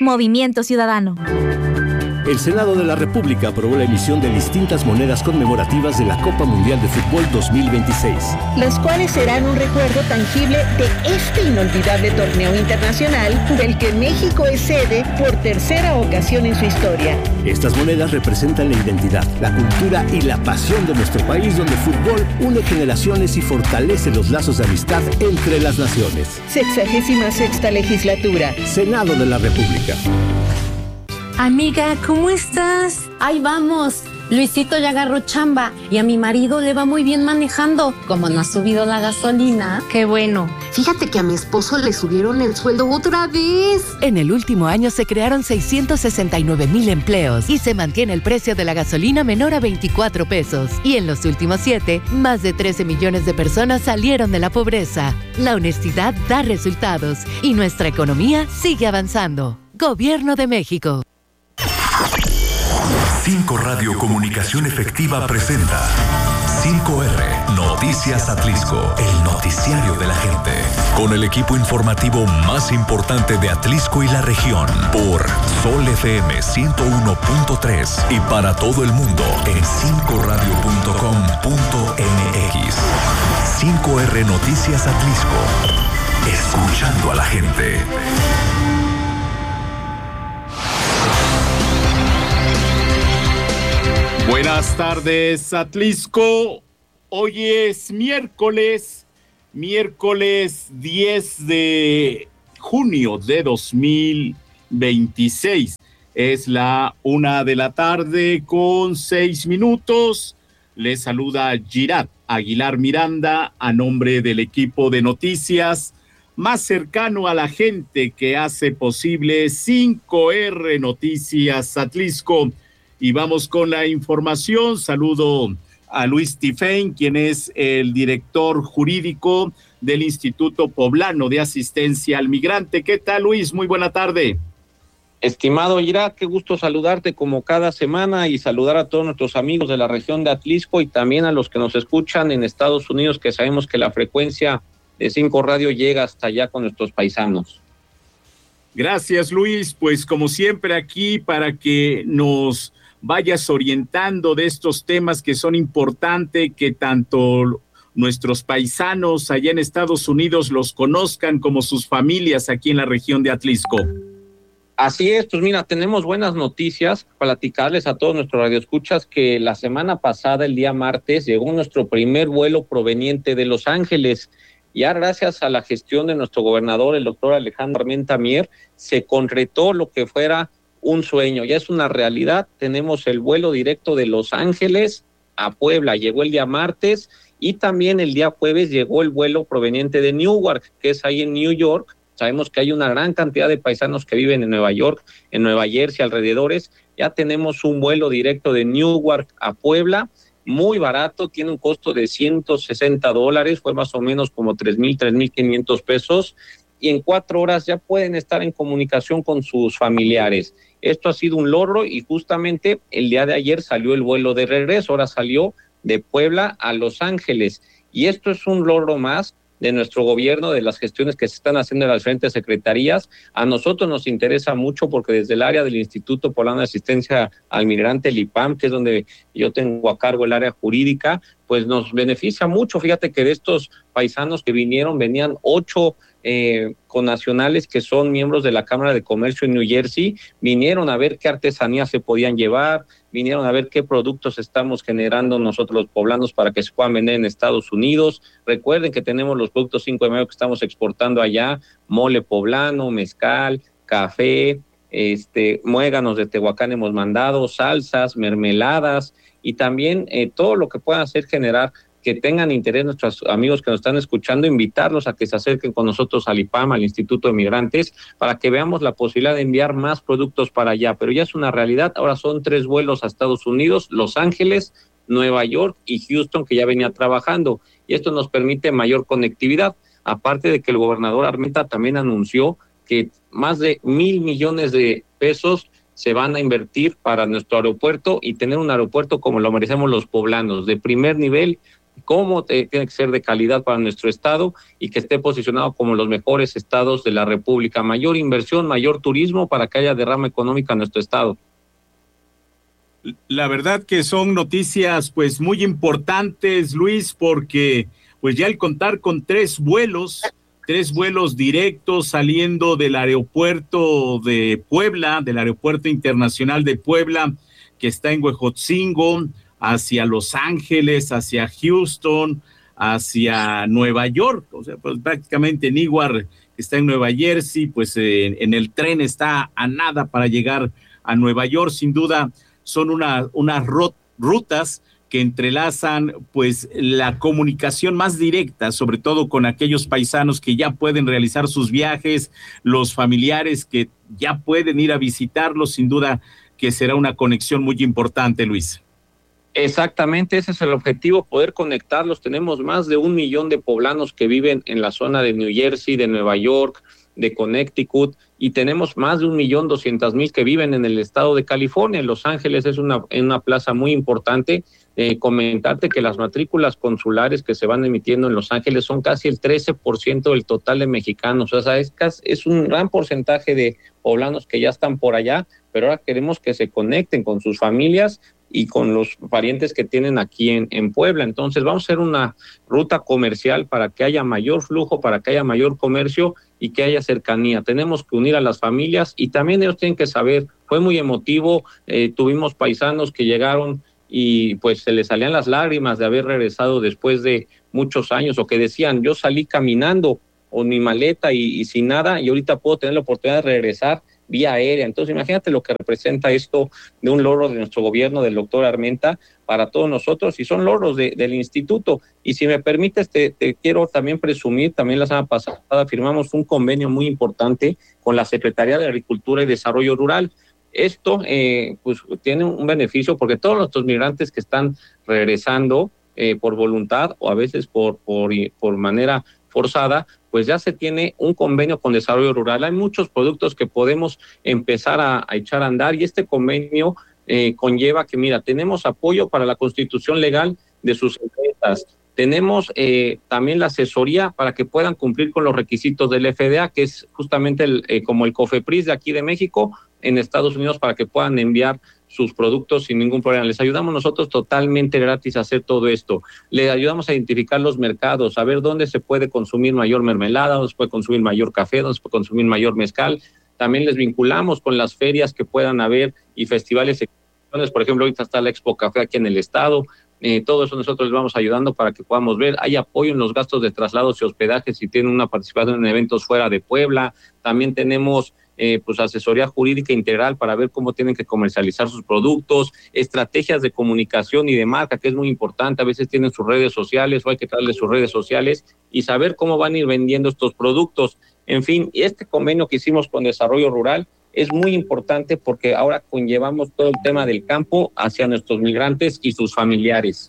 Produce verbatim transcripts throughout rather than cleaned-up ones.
Movimiento Ciudadano. El Senado de la República aprobó la emisión de distintas monedas conmemorativas de la Copa Mundial de Fútbol dos mil veintiséis. Las cuales serán un recuerdo tangible de este inolvidable torneo internacional del que México es sede por tercera ocasión en su historia. Estas monedas representan la identidad, la cultura y la pasión de nuestro país, donde el fútbol une generaciones y fortalece los lazos de amistad entre las naciones. Sexagésima sexta legislatura. Senado de la República. Amiga, ¿cómo estás? Ahí vamos. Luisito ya agarró chamba y a mi marido le va muy bien manejando. Como no ha subido la gasolina. Qué bueno. Fíjate que a mi esposo le subieron el sueldo otra vez. En el último año se crearon seiscientos sesenta y nueve mil empleos y se mantiene el precio de la gasolina menor a veinticuatro pesos. Y en los últimos siete, más de trece millones de personas salieron de la pobreza. La honestidad da resultados y nuestra economía sigue avanzando. Gobierno de México. cinco Radio Comunicación Efectiva presenta cinco erre Noticias Atlixco, el noticiario de la gente, con el equipo informativo más importante de Atlixco y la región, por Sol F M ciento uno punto tres y para todo el mundo en cinco radio punto com punto eme equis. cinco erre Noticias Atlixco, escuchando a la gente. Buenas tardes, Atlixco. Hoy es miércoles, miércoles diez de junio de dos mil veintiséis. Es la una de la tarde con seis minutos. Les saluda Girat Aguilar Miranda a nombre del equipo de noticias más cercano a la gente que hace posible cinco erre Noticias Atlixco. Y vamos con la información. Saludo a Luis Tifén, quien es el director jurídico del Instituto Poblano de Asistencia al Migrante. ¿Qué tal, Luis? Muy buena tarde. Estimado Irak, qué gusto saludarte como cada semana y saludar a todos nuestros amigos de la región de Atlixco y también a los que nos escuchan en Estados Unidos, que sabemos que la frecuencia de cinco Radio llega hasta allá con nuestros paisanos. Gracias, Luis. Pues como siempre aquí para que nos vayas orientando de estos temas que son importantes, que tanto nuestros paisanos allá en Estados Unidos los conozcan como sus familias aquí en la región de Atlixco. Así es, pues mira, tenemos buenas noticias, platicarles a todos nuestros radioescuchas que la semana pasada, el día martes, llegó nuestro primer vuelo proveniente de Los Ángeles. Ya gracias a la gestión de nuestro gobernador, el doctor Alejandro Armenta Mier, se concretó lo que fuera un sueño, ya es una realidad. Tenemos el vuelo directo de Los Ángeles a Puebla, llegó el día martes, y también el día jueves llegó el vuelo proveniente de Newark, que es ahí en New York. Sabemos que hay una gran cantidad de paisanos que viven en Nueva York, en Nueva Jersey, alrededores. Ya tenemos un vuelo directo de Newark a Puebla, muy barato, tiene un costo de ciento sesenta dólares, fue más o menos como tres mil, tres mil quinientos pesos, y en cuatro horas ya pueden estar en comunicación con sus familiares. Esto ha sido un logro y justamente el día de ayer salió el vuelo de regreso, ahora salió de Puebla a Los Ángeles, y esto es un logro más de nuestro gobierno, de las gestiones que se están haciendo en las diferentes secretarías. A nosotros nos interesa mucho porque desde el área del Instituto Poblano de Asistencia al Migrante, el I P A M, que es donde yo tengo a cargo el área jurídica, pues nos beneficia mucho. Fíjate que de estos paisanos que vinieron, venían ocho eh, connacionales que son miembros de la Cámara de Comercio en New Jersey, vinieron a ver qué artesanías se podían llevar, vinieron a ver qué productos estamos generando nosotros los poblanos para que se puedan vender en Estados Unidos. Recuerden que tenemos los productos cinco de mayo que estamos exportando allá, mole poblano, mezcal, café, este, muéganos de Tehuacán hemos mandado, salsas, mermeladas y también eh, todo lo que puedan hacer generar que tengan interés nuestros amigos que nos están escuchando, invitarlos a que se acerquen con nosotros al I P A M, al Instituto de Migrantes, para que veamos la posibilidad de enviar más productos para allá. Pero ya es una realidad, ahora son tres vuelos a Estados Unidos, Los Ángeles, Nueva York y Houston, que ya venía trabajando, y esto nos permite mayor conectividad, aparte de que el gobernador Armenta también anunció que más de mil millones de pesos se van a invertir para nuestro aeropuerto y tener un aeropuerto como lo merecemos los poblanos, de primer nivel, cómo te, tiene que ser de calidad para nuestro estado y que esté posicionado como los mejores estados de la República. Mayor inversión, mayor turismo para que haya derrama económica en nuestro estado. La verdad que son noticias pues muy importantes, Luis, porque pues ya al contar con tres vuelos, tres vuelos directos saliendo del aeropuerto de Puebla, del aeropuerto internacional de Puebla, que está en Huejotzingo, hacia Los Ángeles, hacia Houston, hacia Nueva York, o sea, pues prácticamente Newark está en Nueva Jersey, pues eh, en el tren está a nada para llegar a Nueva York. Sin duda son una, unas rutas que entrelazan pues la comunicación más directa, sobre todo con aquellos paisanos que ya pueden realizar sus viajes, los familiares que ya pueden ir a visitarlos. Sin duda que será una conexión muy importante, Luis. Exactamente, ese es el objetivo, poder conectarlos. Tenemos más de un millón de poblanos que viven en la zona de New Jersey, de Nueva York, de Connecticut, y tenemos más de un millón doscientos mil que viven en el estado de California. Los Ángeles es una, una plaza muy importante. Eh, comentarte que las matrículas consulares que se van emitiendo en Los Ángeles son casi el trece por ciento del total de mexicanos. O sea, es, es un gran porcentaje de poblanos que ya están por allá, pero ahora queremos que se conecten con sus familias y con los parientes que tienen aquí en, en Puebla. Entonces vamos a hacer una ruta comercial para que haya mayor flujo, para que haya mayor comercio y que haya cercanía. Tenemos que unir a las familias y también ellos tienen que saber, fue muy emotivo, eh, tuvimos paisanos que llegaron y pues se les salían las lágrimas de haber regresado después de muchos años, o que decían, yo salí caminando con mi maleta y, y sin nada, y ahorita puedo tener la oportunidad de regresar vía aérea. Entonces imagínate lo que representa esto de un logro de nuestro gobierno, del doctor Armenta, para todos nosotros, y son logros de, del instituto. Y si me permites, te, te quiero también presumir, también la semana pasada firmamos un convenio muy importante con la Secretaría de Agricultura y Desarrollo Rural. Esto eh, pues tiene un beneficio porque todos nuestros migrantes que están regresando eh, por voluntad o a veces por, por, por manera forzada, pues ya se tiene un convenio con Desarrollo Rural. Hay muchos productos que podemos empezar a, a echar a andar, y este convenio eh, conlleva que, mira, tenemos apoyo para la constitución legal de sus empresas, tenemos eh, también la asesoría para que puedan cumplir con los requisitos del F D A, que es justamente el, eh, como el COFEPRIS de aquí de México en Estados Unidos, para que puedan enviar sus productos sin ningún problema. Les ayudamos nosotros totalmente gratis a hacer todo esto. Les ayudamos a identificar los mercados, a ver dónde se puede consumir mayor mermelada, dónde se puede consumir mayor café, dónde se puede consumir mayor mezcal. También les vinculamos con las ferias que puedan haber y festivales. Por ejemplo, ahorita está la Expo Café aquí en el estado. Eh, todo eso nosotros les vamos ayudando para que podamos ver. Hay apoyo en los gastos de traslados y hospedaje si tienen una participación en eventos fuera de Puebla. También tenemos Eh, pues asesoría jurídica integral para ver cómo tienen que comercializar sus productos, estrategias de comunicación y de marca, que es muy importante. A veces tienen sus redes sociales o hay que darles sus redes sociales y saber cómo van a ir vendiendo estos productos. En fin, este convenio que hicimos con Desarrollo Rural es muy importante porque ahora conllevamos todo el tema del campo hacia nuestros migrantes y sus familiares.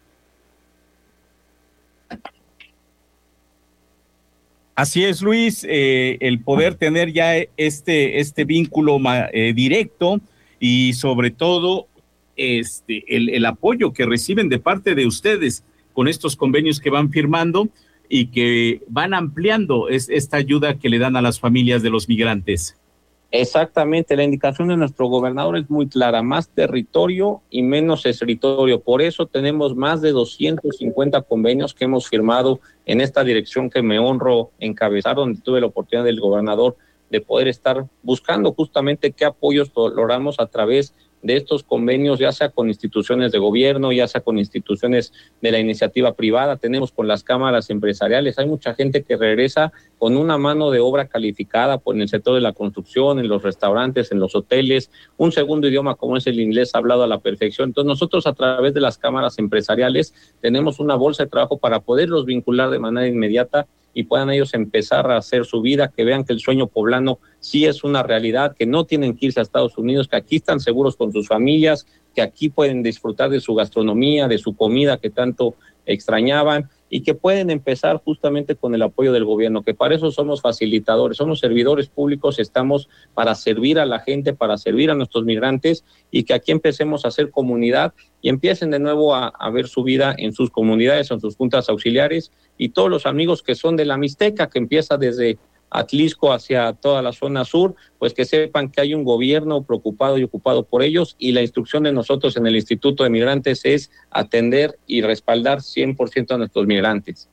Así es, Luis, eh, el poder tener ya este, este vínculo eh, directo y sobre todo este, el, el apoyo que reciben de parte de ustedes con estos convenios que van firmando y que van ampliando es, esta ayuda que le dan a las familias de los migrantes. Exactamente, la indicación de nuestro gobernador es muy clara, más territorio y menos escritorio. Por eso tenemos más de doscientos cincuenta convenios que hemos firmado en esta dirección que me honro encabezar, donde tuve la oportunidad del gobernador de poder estar buscando justamente qué apoyos logramos a través de estos convenios, ya sea con instituciones de gobierno, ya sea con instituciones de la iniciativa privada, tenemos con las cámaras empresariales. Hay mucha gente que regresa con una mano de obra calificada por en el sector de la construcción, en los restaurantes, en los hoteles, un segundo idioma como es el inglés hablado a la perfección. Entonces nosotros a través de las cámaras empresariales tenemos una bolsa de trabajo para poderlos vincular de manera inmediata y puedan ellos empezar a hacer su vida, que vean que el sueño poblano sí es una realidad, que no tienen que irse a Estados Unidos, que aquí están seguros con sus familias, que aquí pueden disfrutar de su gastronomía, de su comida que tanto extrañaban, y que pueden empezar justamente con el apoyo del gobierno, que para eso somos facilitadores, somos servidores públicos, estamos para servir a la gente, para servir a nuestros migrantes, y que aquí empecemos a hacer comunidad y empiecen de nuevo a, a ver su vida en sus comunidades, en sus juntas auxiliares, y todos los amigos que son de la Mixteca, que empieza desde Atlisco hacia toda la zona sur, pues que sepan que hay un gobierno preocupado y ocupado por ellos, y la instrucción de nosotros en el Instituto de Migrantes es atender y respaldar cien por ciento a nuestros migrantes.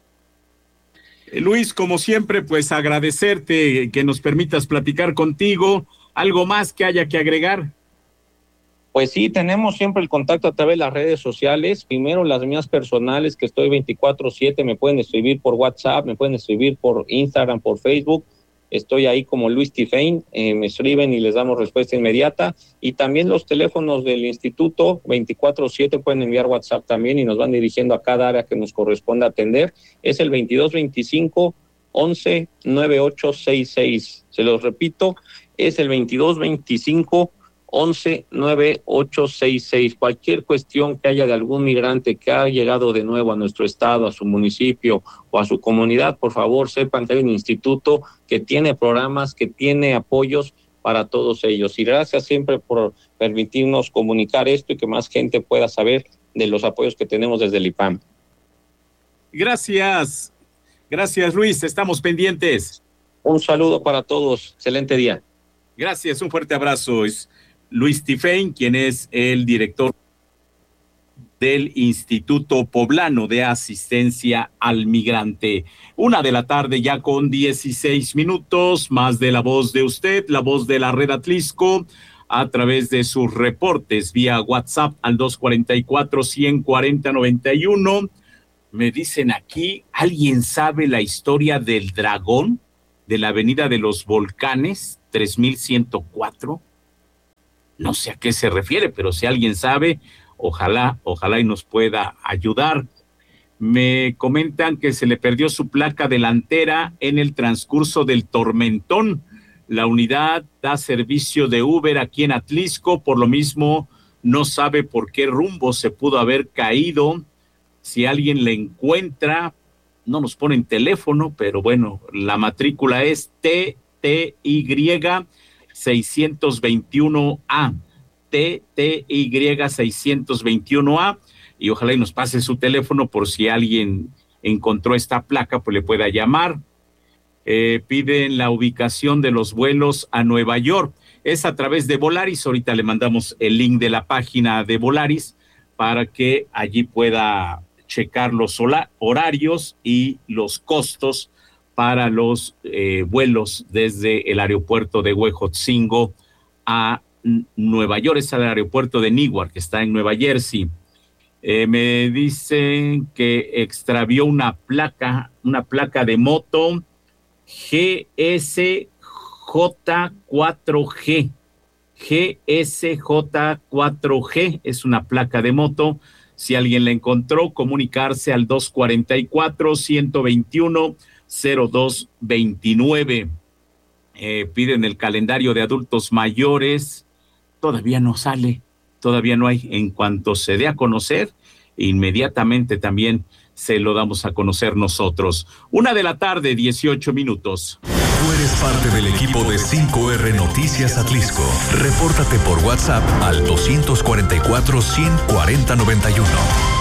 Luis, como siempre, pues agradecerte que nos permitas platicar contigo. ¿Algo más que haya que agregar? Pues sí, tenemos siempre el contacto a través de las redes sociales. Primero las mías personales, que estoy veinticuatro siete, me pueden escribir por WhatsApp, me pueden escribir por Instagram, por Facebook. Estoy ahí como Luis Tifain, eh, me escriben y les damos respuesta inmediata. Y también los teléfonos del instituto, veinticuatro siete, pueden enviar WhatsApp también y nos van dirigiendo a cada área que nos corresponde atender. Es el veintidós veinticinco once noventa y ocho sesenta y seis. Se los repito, es el veintidós veinticinco once noventa y ocho sesenta y seis. Cualquier cuestión que haya de algún migrante que ha llegado de nuevo a nuestro estado, a su municipio o a su comunidad, por favor sepan que hay un instituto que tiene programas, que tiene apoyos para todos ellos. Y gracias siempre por permitirnos comunicar esto y que más gente pueda saber de los apoyos que tenemos desde el I P A M. Gracias, gracias Luis, estamos pendientes. Un saludo para todos, excelente día. Gracias, un fuerte abrazo. Es Luis Tifain, quien es el director del Instituto Poblano de Asistencia al Migrante. Una de la tarde ya con dieciséis minutos, más de la voz de usted, la voz de la Red Atlisco, a través de sus reportes vía WhatsApp al dos cuarenta y cuatro, ciento cuarenta, noventa y uno. Me dicen aquí, ¿alguien sabe la historia del dragón de la Avenida de los Volcanes, tres mil ciento cuatro? No sé a qué se refiere, pero si alguien sabe, ojalá, ojalá y nos pueda ayudar. Me comentan que se le perdió su placa delantera en el transcurso del tormentón. La unidad da servicio de Uber aquí en Atlisco, por lo mismo no sabe por qué rumbo se pudo haber caído. Si alguien le encuentra, no nos ponen teléfono, pero bueno, la matrícula es T T Y seiscientos veintiuno A, T T Y seiscientos veintiuno A, y ojalá y nos pase su teléfono por si alguien encontró esta placa, pues le pueda llamar. Eh, piden la ubicación de los vuelos a Nueva York, es a través de Volaris. Ahorita le mandamos el link de la página de Volaris para que allí pueda checar los horarios y los costos para los eh, vuelos desde el aeropuerto de Huejotzingo a Nueva York. Es el aeropuerto de Newark, que está en Nueva Jersey. Eh, me dicen que extravió una placa, una placa de moto G S J cuatro G. G S J cuatro G es una placa de moto. Si alguien la encontró, comunicarse al dos cuarenta y cuatro, ciento veintiuno, cero dos veintinueve. Eh, piden el calendario de adultos mayores. Todavía no sale, todavía no hay. En cuanto se dé a conocer, inmediatamente también se lo damos a conocer nosotros. Una de la tarde, dieciocho minutos. Tú eres parte del equipo de cinco R Noticias Atlisco. Repórtate por WhatsApp al dos cuarenta y cuatro, ciento cuarenta, noventa y uno.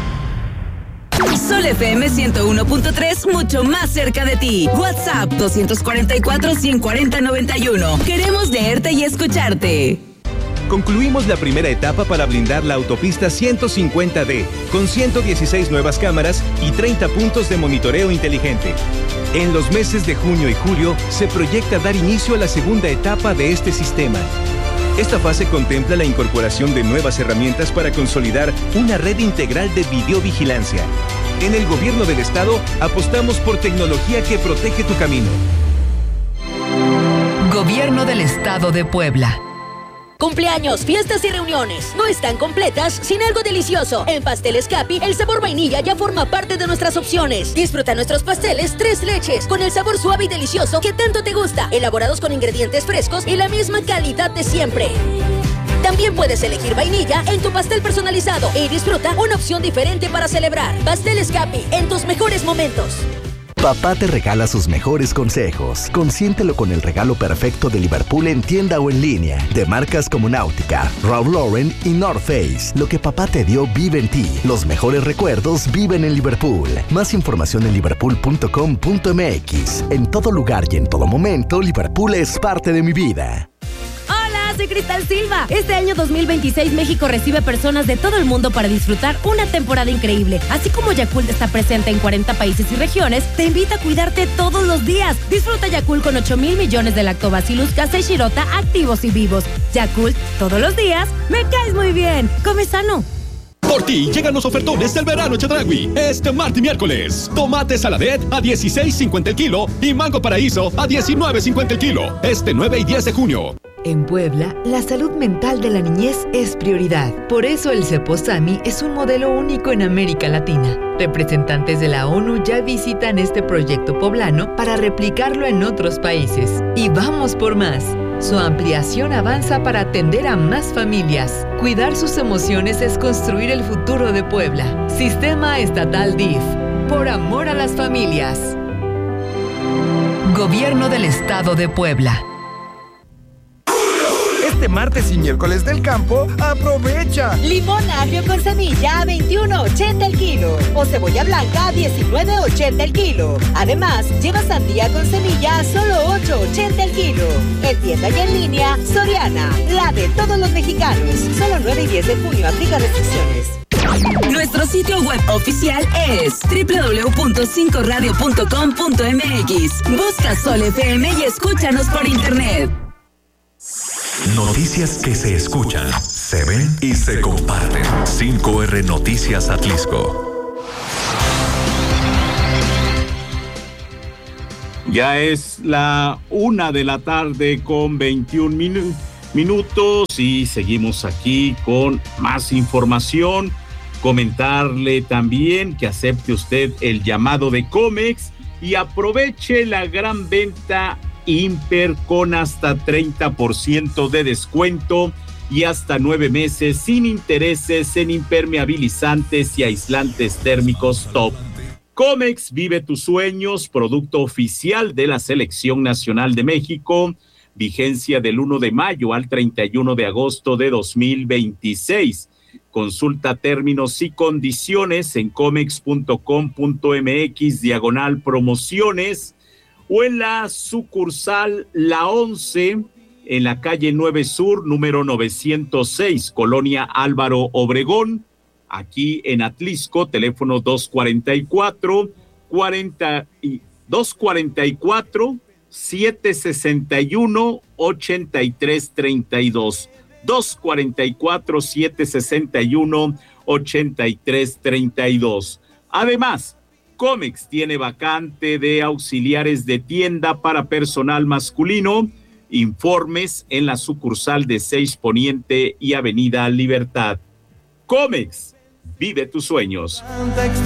Sol F M ciento uno punto tres, mucho más cerca de ti. WhatsApp dos cuarenta y cuatro, ciento cuarenta, noventa y uno. Queremos leerte y escucharte. Concluimos la primera etapa para blindar la autopista ciento cincuenta D, con ciento dieciséis nuevas cámaras y treinta puntos de monitoreo inteligente. En los meses de junio y julio se proyecta dar inicio a la segunda etapa de este sistema. Esta fase contempla la incorporación de nuevas herramientas para consolidar una red integral de videovigilancia. En el Gobierno del Estado apostamos por tecnología que protege tu camino. Gobierno del Estado de Puebla. Cumpleaños, fiestas y reuniones no están completas sin algo delicioso. En Pasteles Capi, el sabor vainilla ya forma parte de nuestras opciones. Disfruta nuestros pasteles tres leches, con el sabor suave y delicioso que tanto te gusta, elaborados con ingredientes frescos y la misma calidad de siempre. También puedes elegir vainilla en tu pastel personalizado y disfruta una opción diferente para celebrar. Pasteles Capi, en tus mejores momentos. Papá te regala sus mejores consejos. Consiéntelo con el regalo perfecto de Liverpool en tienda o en línea. De marcas como Náutica, Ralph Lauren y North Face. Lo que papá te dio vive en ti. Los mejores recuerdos viven en Liverpool. Más información en liverpool punto com punto m x. En todo lugar y en todo momento, Liverpool es parte de mi vida. Soy Cristal Silva. Este año dos mil veintiséis México recibe personas de todo el mundo para disfrutar una temporada increíble. Así como Yakult está presente en cuarenta países y regiones, te invita a cuidarte todos los días. Disfruta Yakult con ocho mil millones de lactobacillus casei shirota activos y vivos. Yakult, todos los días, me caes muy bien. Come sano. Por ti llegan los ofertones del verano Chedraui. Este martes y miércoles. Tomate saladet a dieciséis cincuenta el kilo y mango paraíso a diecinueve cincuenta el kilo. Este nueve y diez de junio. En Puebla, la salud mental de la niñez es prioridad. Por eso el Ceposami es un modelo único en América Latina. Representantes de la ONU ya visitan este proyecto poblano para replicarlo en otros países. Y vamos por más. Su ampliación avanza para atender a más familias. Cuidar sus emociones es construir el futuro de Puebla. Sistema Estatal D I F. Por amor a las familias. Gobierno del Estado de Puebla. Este martes y miércoles del campo, aprovecha. Limón agrio con semilla a veintiuno ochenta el kilo. O cebolla blanca a diecinueve ochenta el kilo. Además, lleva sandía con semilla a solo ocho ochenta el kilo. En tienda y en línea, Soriana, la de todos los mexicanos. Solo nueve y diez de junio, aplica restricciones. Nuestro sitio web oficial es doble u doble u doble u punto cinco radio punto com punto m x. Busca Sol F M y escúchanos por internet. Noticias que se escuchan, se ven y se comparten. cinco R Noticias Atlisco. Ya es la una de la tarde con veintiún minu- minutos y seguimos aquí con más información. Comentarle también que acepte usted el llamado de Comex y aproveche la gran venta Imper con hasta treinta por ciento de descuento y hasta nueve meses sin intereses en impermeabilizantes y aislantes térmicos top. Comex, vive tus sueños, producto oficial de la Selección Nacional de México, vigencia del uno de mayo al treinta y uno de agosto de dos mil veintiséis. Consulta términos y condiciones en comex punto com punto m x diagonal promociones o en la sucursal La once en la calle nueve Sur, número novecientos seis, Colonia Álvaro Obregón, aquí en Atlisco, teléfono dos cuarenta y cuatro, cuarenta y dos cuarenta y cuatro, siete sesenta y uno, ochenta y tres treinta y dos. dos cuarenta y cuatro, siete sesenta y uno, ochenta y tres treinta y dos. Además, Comex tiene vacante de auxiliares de tienda para personal masculino. Informes en la sucursal de seis Poniente y Avenida Libertad. Comex, vive tus sueños.